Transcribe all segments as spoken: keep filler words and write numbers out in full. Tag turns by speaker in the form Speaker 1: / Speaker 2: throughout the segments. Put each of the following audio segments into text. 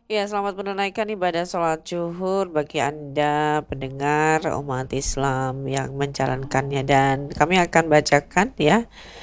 Speaker 1: Ya, selamat menunaikan ibadah sholat zuhur bagi Anda pendengar umat Islam yang menjalankannya, dan kami akan bacakan ya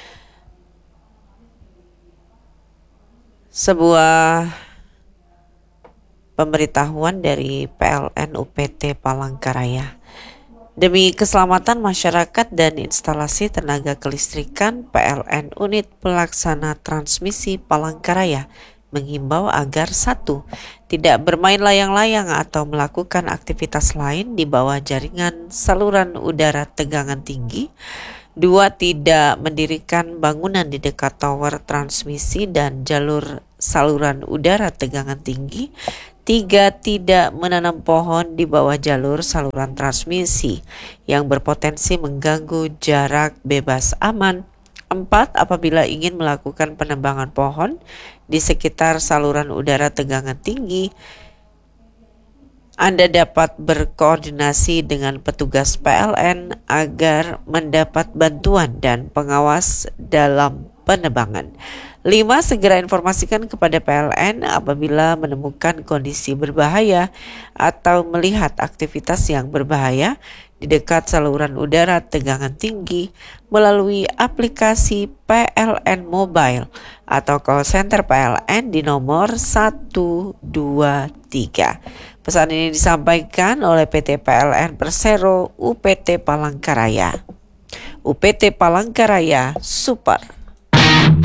Speaker 1: sebuah pemberitahuan dari P L N U P T Palangkaraya. Demi keselamatan masyarakat dan instalasi tenaga kelistrikan, P L N Unit Pelaksana Transmisi Palangkaraya menghimbau agar satu, tidak bermain layang-layang atau melakukan aktivitas lain di bawah jaringan saluran udara tegangan tinggi. Dua, tidak mendirikan bangunan di dekat tower transmisi dan jalur saluran udara tegangan tinggi. Tiga, tidak menanam pohon di bawah jalur saluran transmisi yang berpotensi mengganggu jarak bebas aman. Empat, apabila ingin melakukan penebangan pohon di sekitar saluran udara tegangan tinggi, Anda dapat berkoordinasi dengan petugas P L N agar mendapat bantuan dan pengawas dalam penebangan. Lima, segera informasikan kepada P L N apabila menemukan kondisi berbahaya atau melihat aktivitas yang berbahaya di dekat saluran udara tegangan tinggi melalui aplikasi P L N Mobile atau call center P L N di nomor satu dua tiga. Pesan ini disampaikan oleh P T P L N Persero U P T Palangkaraya. U P T Palangkaraya Super.